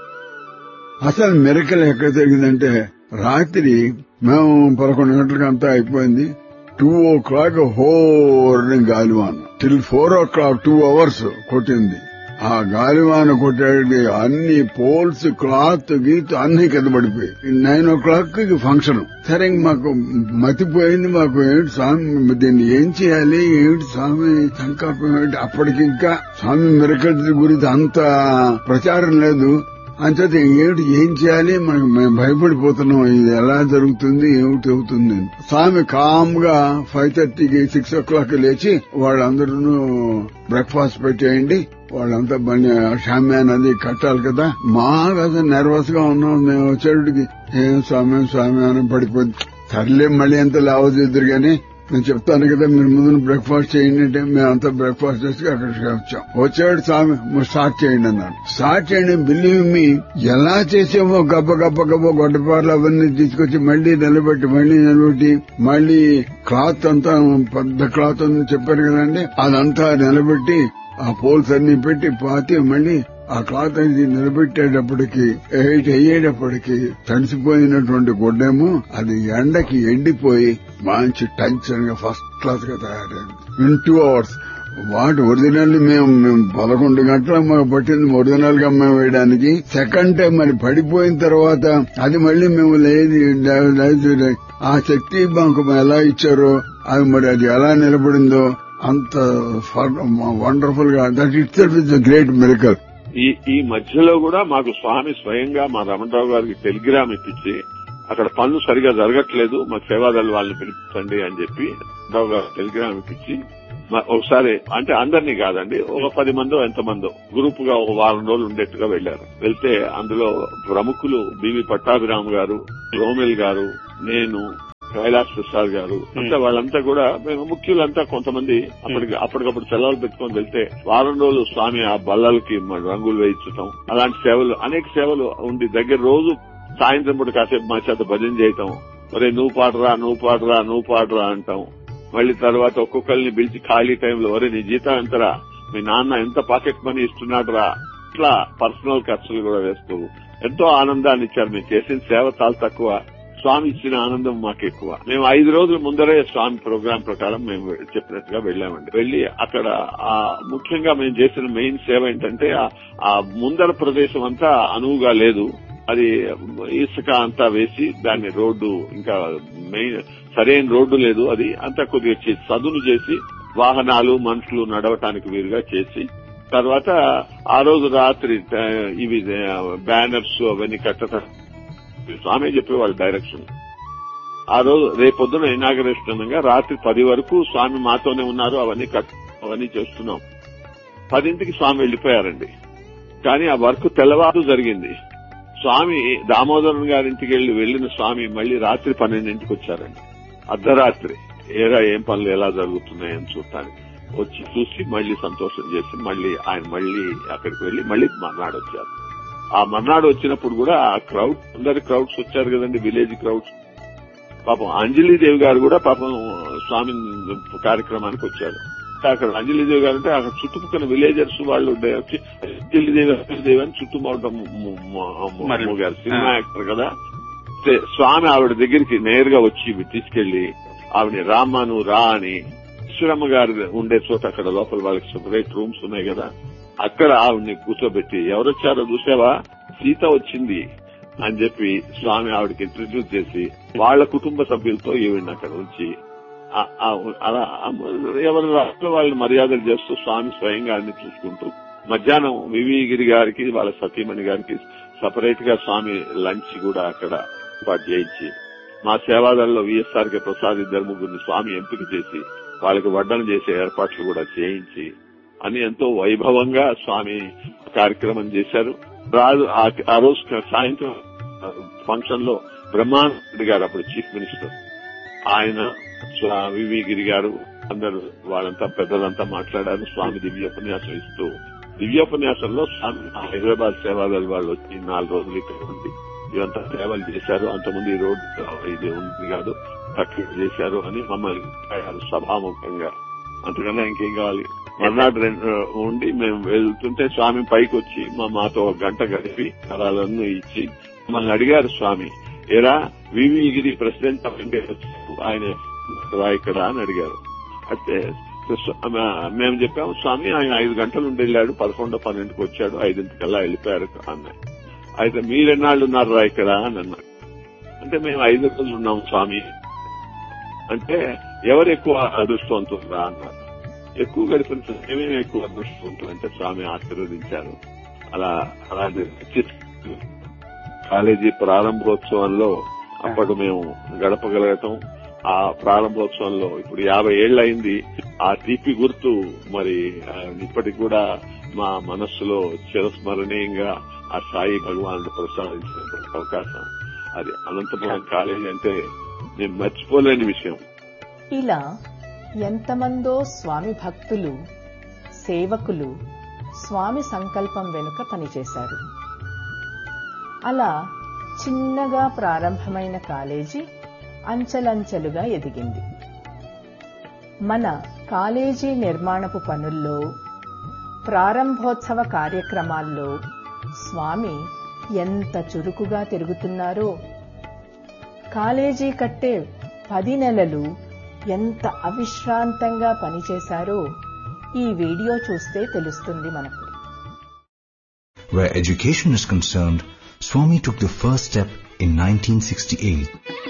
అసలు మిరకల్ ఎక్కడ జరిగిందంటే రాత్రి మేము 11 గంటలకు అంతా అయిపోయింది. 2 o'clock హోర్ని గాలివాన టిల్ 4 o'clock 2 hours కొట్టింది. ఆ గాలివాన కొట్టే అన్ని పోల్స్, క్లాత్, గీత్ అన్ని కింద పడిపోయి 9 o'clock ఫంక్షన్. సరే మాకు మతిపోయింది. మాకు ఏమిటి స్వామి దీన్ని ఏం చేయాలి, ఏమిటి స్వామి సంకల్పం ఏమిటి. అప్పటికింకా స్వామి మిరకల్స్ గురించి అంత ప్రచారం లేదు. అంచేత ఏం చేయాలి, మేము భయపడిపోతున్నాం. ఇది ఎలా జరుగుతుంది, ఏమిటి అవుతుంది. స్వామి కామ్ గా 5:30కి 6 o'clock లేచి వాళ్ళందరూ బ్రేక్ఫాస్ట్ పెట్టేయండి, వాళ్ళంతా షామ్యాన్ అది కట్టాలి కదా. మాకు నర్వస్ గా ఉన్నాం. మేము వచ్చేటికి ఏం స్వామి అని పడిపోయింది. సర్లే మళ్ళీ ఎంత లావద్దు గానీ నేను చెప్తాను కదా, మీరు ముందు బ్రేక్ఫాస్ట్ చేయండి అంటే మేమంతా బ్రేక్ఫాస్ట్ చేసి అక్కడికి వచ్చాం. వచ్చాడు స్వామి, స్టార్ట్ చేయండి అన్నాడు. స్టార్ట్ చేయండి. బిలీవ్ మీ ఎలా చేసామో గబ్బ గొడ్డపార్లు అవన్నీ తీసుకొచ్చి మళ్ళీ నిలబెట్టి మళ్ళీ క్లాత్ అంతా పెద్ద క్లాత్ అని చెప్పారు కదండి, అదంతా నిలబెట్టి ఆ పోల్స్ అన్ని పెట్టి పాతి మళ్ళీ ఆ క్లాత్ అనేది నిలబెట్టేటప్పటికి అయ్యేటప్పటికి తడిసిపోయినటువంటి గుడ్డేమో అది ఎండకి ఎండిపోయి మంచి టెన్షన్ గా ఫస్ట్ క్లాస్ గా తయారైంది. ఇన్ 2 hours వాటి ఒరిజినల్ మేము 11 గంటలకు మాకు పట్టింది ఒరిజినల్ గా మేము వేయడానికి. సెకండ్ టైం మరి పడిపోయిన తర్వాత అది మళ్ళీ మేము లేదు ఆ శక్తి మాకు ఎలా ఇచ్చారో అది మరి అది ఎలా నిలబడిందో అంత వండర్ఫుల్ గా. That it self is a great miracle. ఈ మధ్యలో కూడా మాకు స్వామి స్వయంగా మా రమణరావు గారికి టెలిగ్రామ్ ఇప్పించి అక్కడ పనులు సరిగా జరగట్లేదు, మా సేవాదళ వాళ్ళని పిలిపించండి అని చెప్పి రమణరావు గారు టెలిగ్రామ్ ఇప్పించి ఒకసారి అంటే అందరినీ కాదండి, ఒక 10 మందో ఎంతమందో గ్రూప్ గా ఒక వారం రోజులు ఉండేట్టుగా వెళ్లారు. వెళ్తే అందులో ప్రముఖులు బివి పట్టాభిరామ్ గారు, రోమిల్ గారు, నేను, కైలాస్ ప్రసాద్ గారు, అంతా వాళ్ళంతా కూడా మేము ముఖ్యులంతా కొంతమంది అప్పటికప్పుడు సెలవులు పెట్టుకొని వెళ్తే వారం రోజులు స్వామి ఆ బల్లలకి రంగులు వేయించటం, అలాంటి సేవలు అనేక సేవలు ఉండి దగ్గర రోజు సాయంత్రం పూట కాసేపు మా చేత భజన చేయటం, ఒరే నువ్వు పాడరా అంటాం. మళ్లీ తర్వాత ఒక్కొక్కరిని పిలిచి ఖాళీ టైంలో ఒరే నీ జీతం ఎంతరా, మీ నాన్న ఎంత పాకెట్ మనీ ఇస్తున్నాడు రా, ఇట్లా పర్సనల్ ఖర్చులు కూడా వేస్తూ ఎంతో ఆనందాన్ని ఇచ్చారు. మేము చేసిన సేవ చాలా తక్కువ, స్వామి ఇచ్చిన ఆనందం మాకు ఎక్కువ. మేము 5 రోజుల ముందరే స్వామి ప్రోగ్రాం ప్రకారం మేము చెప్పినట్టుగా వెళ్లామండి. వెళ్లి అక్కడ ముఖ్యంగా మేము చేసిన మెయిన్ సేవ ఏంటంటే ఆ ముందర ప్రదేశం అంతా అనువుగా లేదు, అది ఇసుక అంతా వేసి దాన్ని రోడ్డు ఇంకా మెయిన్ సరైన రోడ్డు లేదు, అది అంతా కొద్దిగా సదును చేసి వాహనాలు మనుషులు నడవటానికి వీలుగా చేసి తర్వాత ఆ రోజు రాత్రి ఇవి బ్యానర్స్ అవన్నీ కట్టడం స్వామి చెప్పేవాళ్ళు డైరెక్షన్. ఆ రోజు రేపొద్దున ఇనాగరేషన్ అనగా రాత్రి 10 వరకు స్వామి మాతోనే ఉన్నారు, అవన్నీ చేస్తున్నాం. 10ంటికి స్వామి వెళ్లిపోయారండి. కానీ ఆ వర్క్ తెల్లవారు జరిగింది. స్వామి దామోదరన్ గారింటికి వెళ్లిన స్వామి మళ్లీ రాత్రి 12ంటికి వచ్చారండి. అర్ధరాత్రి ఏం పనులు ఎలా జరుగుతున్నాయని చూడటానికి వచ్చి చూసి మళ్లీ సంతోషం చేసి ఆయన మళ్లీ అక్కడికి వెళ్లి మళ్లీ మర్నాడు వచ్చారు. ఆ మర్నాడు వచ్చినప్పుడు కూడా ఆ అందరి క్రౌడ్స్ వచ్చారు కదండి, విలేజ్ క్రౌడ్స్. పాపం అంజలీదేవి గారు కూడా పాపం స్వామి కార్యక్రమానికి వచ్చారు. అక్కడ అంజలీదేవి గారు అంటే అక్కడ చుట్టుపక్కల విలేజర్స్ వాళ్ళు వచ్చి అంజలీదేవి అని చుట్టుముట్టడం గారు సినిమా యాక్టర్ కదా, స్వామి ఆవిడ దగ్గరికి నేరుగా వచ్చి తీసుకెళ్లి ఆవిడ రామ్మ నువ్వు రా అని ఈశ్వరమ్మ గారు ఉండే చోట అక్కడ లోపల వాళ్ళకి సెపరేట్ రూమ్స్ ఉన్నాయి కదా, అక్కడ ఆవిడ్ని కూర్చోబెట్టి ఎవరొచ్చారో చూసావా, సీత వచ్చింది అని చెప్పి స్వామి ఆవిడకి ఇంట్రడ్యూస్ చేసి వాళ్ల కుటుంబ సభ్యులతో ఈవిడ్ని అక్కడ ఉంచి అలా ఎవరి రాష్ట్రంలో వాళ్ళని మర్యాదలు చేస్తూ స్వామి స్వయంగా అన్ని చూసుకుంటూ మధ్యాహ్నం వివిగిరి గారికి వాళ్ళ సతీమణి గారికి సపరేట్ గా స్వామి లంచ్ కూడా అక్కడ ఏర్పాటు చేయించి మా సేవాదల్లో విఎస్ఆర్కే ప్రసాద్ 2-3 స్వామి ఎంపిక చేసి వాళ్ళకి వడ్డన చేసే ఏర్పాట్లు కూడా చేయించి అని ఎంతో వైభవంగా స్వామి కార్యక్రమం చేశారు. ఆ రోజు సాయంత్రం ఫంక్షన్ లో బ్రహ్మానంద గారు అప్పుడు చీఫ్ మినిస్టర్, ఆయన వివిగిరి గారు అందరూ వాళ్ళంతా పెద్దలంతా మాట్లాడారు. స్వామి దివ్యోపన్యాసం ఇస్తూ దివ్యోపన్యాసంలో స్వామి హైదరాబాద్ సేవాదళ వాళ్ళు వచ్చి 4 రోజులు ఇక్కడ ఉంది ఇవంతా సేవలు చేశారు. అంతకుముందు ఈ రోడ్డు ఇది ఉంది కాదు తక్కువ చేశారు అని మమ్మల్ని సభాముఖంగా. అంతకన్నా ఇంకేం కావాలి. మర్నాడు ఉండి మేము వెళ్తుంటే స్వామి పైకి వచ్చి మాతో 1 గంట గడిపి కరాలన్నీ ఇచ్చి మమ్మల్ని అడిగారు స్వామి, ఏరా వివిగిరి ప్రెసిడెంట్ ఆఫ్ ఇండియా ఆయన ఇక్కడ అని అడిగారు. అయితే మేము చెప్పాము స్వామి ఆయన 5 గంటలు ఉండి వెళ్ళాడు, 11-12కి వచ్చాడు, 5ంటికల్లా వెళ్ళిపోయారు అన్నాయి. అయితే మీరెన్నాళ్ళు ఉన్నారా ఇక్కడ అని అన్నారు. అంటే మేము 5 రోజులు ఉన్నాం స్వామి అంటే ఎవరు ఎక్కువ అదృష్టవంతురా అన్నారు. ఎక్కువ గడిపిన మేమేమి ఎక్కువ అదృష్టవంతులు అంటే స్వామి ఆశీర్వదించారు. అలాంటి కాలేజీ ప్రారంభోత్సవంలో అప్పటి మేము గడపగలగటం, ఆ ప్రారంభోత్సవంలో ఇప్పుడు 50 ఏళ్లు అయింది. ఆ తీపి గుర్తు మరి ఇప్పటికి కూడా మా మనస్సులో చిరస్మరణీయంగా ఆ సాయి భగవానుడు ప్రసాదించినటువంటి అవకాశం. అది అనంతపురం కాలేజీ అంటే నేను మర్చిపోలేని విషయం. ఇలా ఎంతమందో స్వామి భక్తులు సేవకులు స్వామి సంకల్పం వెనుక పనిచేశారు. అలా చిన్నగా ప్రారంభమైన కాలేజీ అంచెలంచెలుగా ఎదిగింది. మన కాలేజీ నిర్మాణపు పనుల్లో ప్రారంభోత్సవ కార్యక్రమాల్లో స్వామి ఎంత చురుకుగా తిరుగుతున్నారో, కాలేజీ కట్టే 10 నెలలు ఎంత అవిశ్రాంతంగా పనిచేశారో ఈ వీడియో చూస్తే తెలుస్తుంది మనకు. Where education is concerned, Swami took the first step in 1968.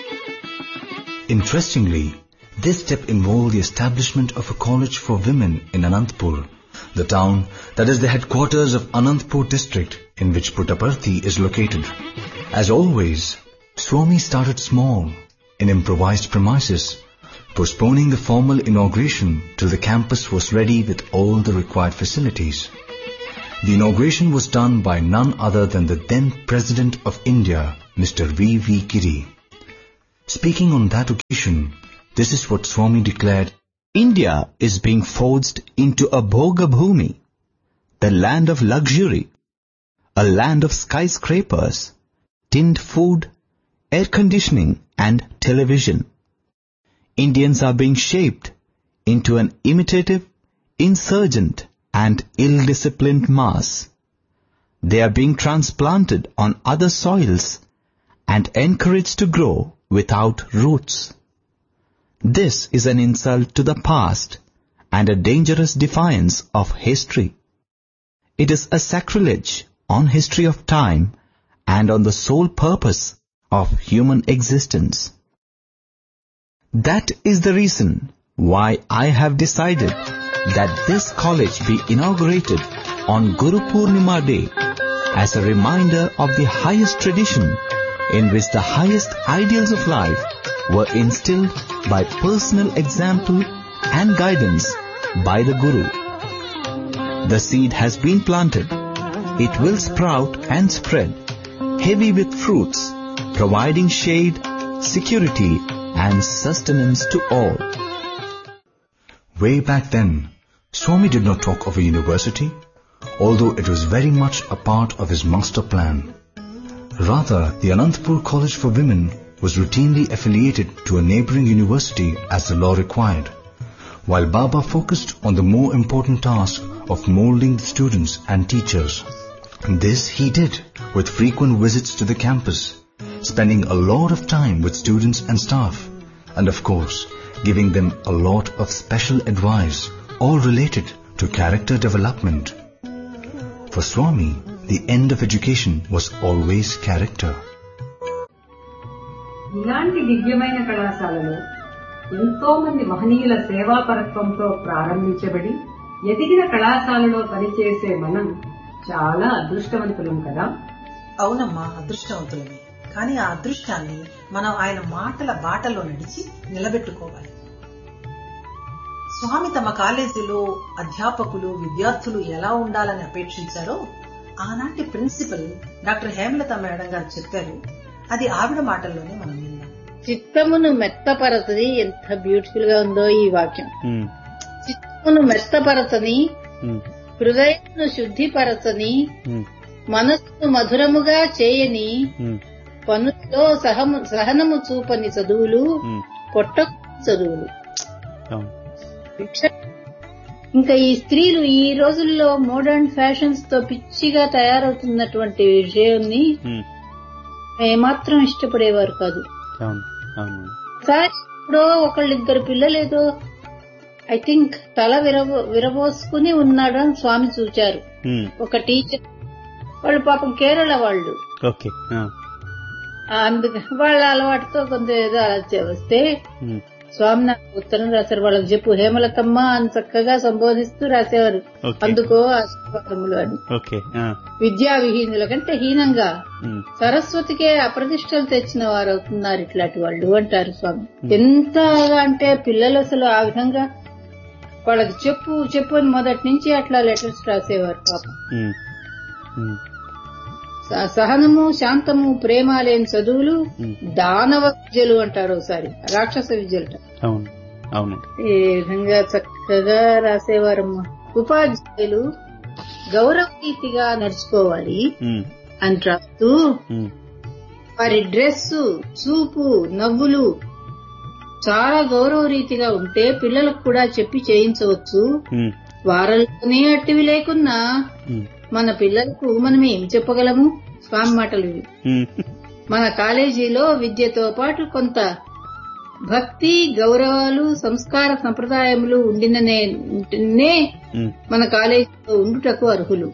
Interestingly, this step involved the establishment of a college for women in Anantapur, the town that is the headquarters of Anantapur district in which Puttaparthi is located. As always, Swami started small, in improvised premises, postponing the formal inauguration till the campus was ready with all the required facilities. The inauguration was done by none other than the then President of India, Mr. V.V. Giri. Speaking on that occasion, this is what Swami declared: India is being forged into a Bhoga Bhumi, the land of luxury, a land of skyscrapers, tinned food, air conditioning and television. Indians are being shaped into an imitative, insurgent and ill-disciplined mass. They are being transplanted on other soils and encouraged to grow without roots. This is an insult to the past and a dangerous defiance of history. It is a sacrilege on history of time and on the sole purpose of human existence. That is the reason why I have decided that this college be inaugurated on Guru Purnima Day as a reminder of the highest tradition in which the highest ideals of life were instilled by personal example and guidance by the Guru. The seed has been planted. It will sprout and spread, heavy with fruits, providing shade, security and sustenance to all. Way back then, Swami did not talk of a university, although it was very much a part of his master plan. Rather, the Anantapur College for Women was routinely affiliated to a neighbouring university as the law required, while Baba focused on the more important task of moulding the students and teachers. This he did with frequent visits to the campus, spending a lot of time with students and staff, and of course, giving them a lot of special advice, all related to character development. For Swami, the end of education was always character. ఇలాంటి దివ్యమైన కళాశాలలో ఎంతో మంది మహనీయుల సేవాపరత్వంతో ప్రారంభించబడి ఎదిగిన కళాశాలలో పనిచేసే మనం చాలా అదృష్టవంతులం కదా. అవునమ్మా, అదృష్టవంతులమే. కానీ ఆ అదృష్టాన్ని మనం ఆయన మాటల బాటలో నడిచి నిలబెట్టుకోవాలి. స్వామి తమ కాలేజీలో అధ్యాపకులు, విద్యార్థులు ఎలా ఉండాలని అపేక్షించారో ఆనాటి ప్రిన్సిపల్ డాక్టర్ హేమలత మేడం గారు చెప్పారు. అది ఆవిడ మాటల్లోనే మనం విన్నాం. చిత్తమును మెత్తపరచని, ఎంత బ్యూటిఫుల్ గా ఉందో ఈ వాక్యం. చిత్తమును మెత్తపరచని, హృదయమును శుద్ధిపరచని, మనస్సును మధురముగా చేయని, పనుల్లో సహనము చూపని చదువులు పొట్ట చదువులు. ఇంకా ఈ స్త్రీలు ఈ రోజుల్లో మోడర్న్ ఫ్యాషన్స్ తో పిచ్చిగా తయారవుతున్నటువంటి విషయాన్ని ఏమాత్రం ఇష్టపడేవారు కాదు. సార్ ఇప్పుడు ఒకళ్ళిద్దరు పిల్లలేదో ఐ థింక్ తల విరబోసుకుని ఉన్నాడు అని స్వామి చూచారు. ఒక టీచర్ వాళ్ళు పాపం కేరళ వాళ్ళు, అందుకని వాళ్ళ అలవాటుతో కొంత ఏదో అలా వస్తే స్వామి నాకు ఉత్తరం రాశారు. వాళ్ళకి చెప్పు హేమలతమ్మ అని చక్కగా సంబోధిస్తూ రాసేవారు. అందుకో ఆశీర్వాదములు అని. విద్యా విహీనుల కంటే హీనంగా సరస్వతికే అప్రతిష్టలు తెచ్చిన వారు అవుతున్నారు ఇట్లాంటి వాళ్ళు అంటారు స్వామి. ఎంతగా అంటే పిల్లలు అసలు ఆ విధంగా వాళ్ళకి చెప్పు అని మొదటి నుంచి అట్లా లెటర్స్ రాసేవారు పాపం. సహనము, శాంతము, ప్రేమ లేని చదువులు దానవ విద్యలు అంటారు, ఒకసారి రాక్షస విద్యలు. ఈ విధంగా చక్కగా రాసేవారమ్మా. ఉపాధ్యాయులు గౌరవరీతిగా నడుచుకోవాలి అని రాస్తూ వారి డ్రెస్సు, చూపు, నవ్వులు చాలా గౌరవ రీతిగా ఉంటే పిల్లలకు కూడా చెప్పి చేయించవచ్చు. వారంలోనే అట్టివి లేకున్నా మన పిల్లలకు మనం ఏం చెప్పగలము? స్వామి మాటలు ఇవి. మన కాలేజీలో విద్యతో పాటు కొంత భక్తి, గౌరవాలు, సంస్కార సంప్రదాయములు ఉండిననే మన కాలేజీలో ఉండుటకు అర్హులు.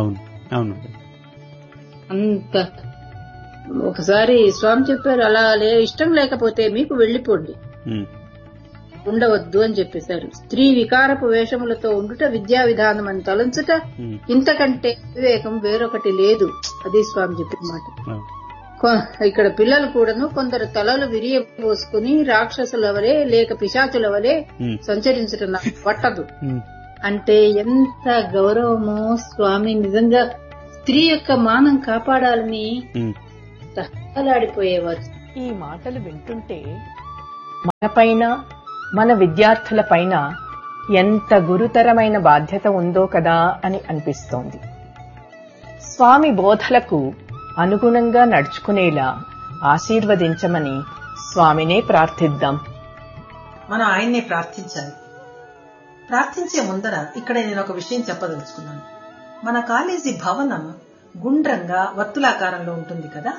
అంత ఒకసారి స్వామి చెప్పారు, అలా ఇష్టం లేకపోతే మీకు వెళ్లిపోండి, ఉండవద్దు అని చెప్పేశారు. స్త్రీ వికారపు వేషములతో ఉండుట విద్యా విధానం అని తలంచుట ఇంతకంటే వివేకం వేరొకటి లేదు. అది స్వామి చెప్పిన మాట. ఇక్కడ పిల్లలు కూడాను కొందరు తలలు విరియబోసుకుని రాక్షసుల వలె లేక పిశాచుల వలె సంచరించడం నాకు పట్టదు. అంటే ఎంత గౌరవమో స్వామి నిజంగా స్త్రీ యొక్క మానం కాపాడాలని తహలాడిపోయేవారు. ఈ మాటలు వింటుంటే మనపైన మన విద్యార్థుల పైన ఎంత గురుతరమైన బాధ్యత ఉందో కదా అని అనిపిస్తోంది. స్వామి బోధలకు అనుగుణంగా నడుచుకునేలా ఆశీర్వదించమని స్వామినే ప్రార్థిద్దాం. మనం ఆయన్నే ప్రార్థించాలి. ప్రార్థించే ముందర ఇక్కడ నేను ఒక విషయం చెప్పదలుచుకున్నాను. మన కాలేజీ భవనం గుండ్రంగా వర్తులాకారంలో ఉంటుంది కదా.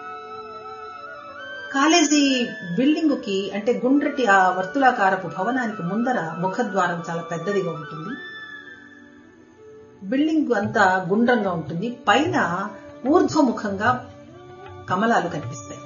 కాలేజీ బిల్డింగ్ కి అంటే గుండ్రటి ఆ వర్తులాకారపు భవనానికి ముందర ముఖద్వారం చాలా పెద్దదిగా ఉంటుంది. బిల్డింగ్ అంతా గుండ్రంగా ఉంటుంది. పైన ఊర్ధ్వముఖంగా కమలాలు కనిపిస్తాయి.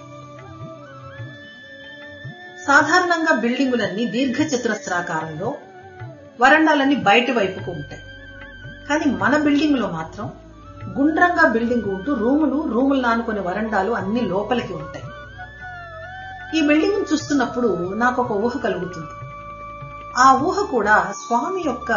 సాధారణంగా బిల్డింగులన్నీ దీర్ఘ చతురస్రాకారంలో, వరండాలన్నీ బయటి వైపుకు ఉంటాయి. కానీ మన బిల్డింగ్ లో మాత్రం గుండ్రంగా బిల్డింగ్ ఉంటూ రూములు నానుకునే వరండాలు అన్ని లోపలికి ఉంటాయి. ఈ బిల్డింగ్ చూస్తున్నప్పుడు నాకు ఒక ఊహ కలుగుతుంది. ఆ ఊహ కూడా స్వామి యొక్క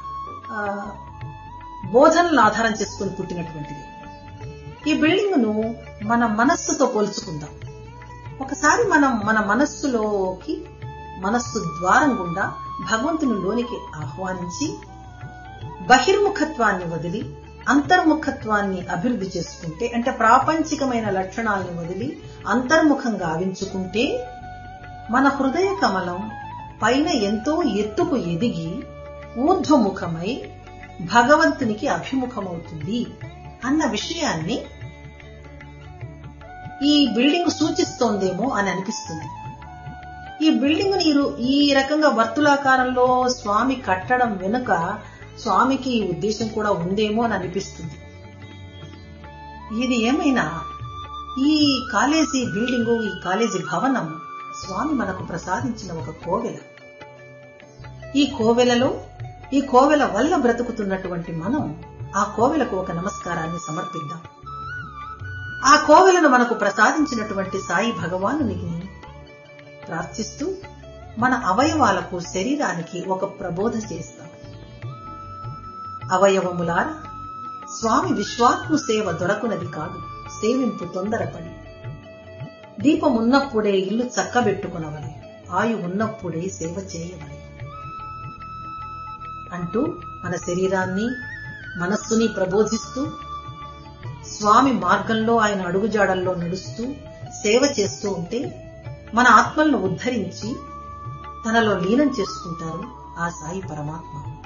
బోధనలను ఆధారం చేసుకుని పుట్టినటువంటిది. ఈ బిల్డింగ్ ను మన మనస్సుతో పోల్చుకుందాం. ఒకసారి మనం మన మనస్సు ద్వారం గుండా భగవంతుని లోనికి ఆహ్వానించి బహిర్ముఖత్వాన్ని వదిలి అంతర్ముఖత్వాన్ని అభివృద్ధి చేసుకుంటే, అంటే ప్రాపంచికమైన లక్షణాలను వదిలి అంతర్ముఖంగా ఆవించుకుంటే మన హృదయ కమలం పైన ఎంతో ఎత్తుకు ఎదిగి ఊర్ధ్వముఖమై భగవంతునికి అభిముఖమవుతుంది అన్న విషయాన్ని ఈ బిల్డింగ్ సూచిస్తోందేమో అని అనిపిస్తుంది. ఈ బిల్డింగ్ నీరు ఈ రకంగా వర్తులాకారంలో స్వామి కట్టడం వెనుక స్వామికి ఈ ఉద్దేశం కూడా ఉందేమో అని అనిపిస్తుంది. ఇది ఏమైనా ఈ కాలేజీ బిల్డింగు, ఈ కాలేజీ భవనం స్వామి మనకు ప్రసాదించిన ఒక కోవెల. ఈ కోవెల వల్ల బ్రతుకుతున్నటువంటి మనం ఆ కోవెలకు ఒక నమస్కారాన్ని సమర్పిద్దాం. ఆ కోవెలను మనకు ప్రసాదించినటువంటి సాయి భగవానునికి ప్రార్థిస్తూ మన అవయవాలకు, శరీరానికి ఒక ప్రబోధ చేస్తాం. అవయవములారా, స్వామి విశ్వాత్ము సేవ దొరకునది కాదు, సేవింపు తొందరపడి. దీపమున్నప్పుడే ఇల్లు చక్కబెట్టుకునవలే, ఆయు ఉన్నప్పుడే సేవ చేయవలే అంటూ మన శరీరాన్ని, మనస్సుని ప్రబోధిస్తూ స్వామి మార్గంలో, ఆయన అడుగుజాడల్లో నడుస్తూ సేవ చేస్తూ ఉంటే మన ఆత్మలను ఉద్ధరించి తనలో లీనం చేసుకుంటారు ఆ సాయి పరమాత్మ.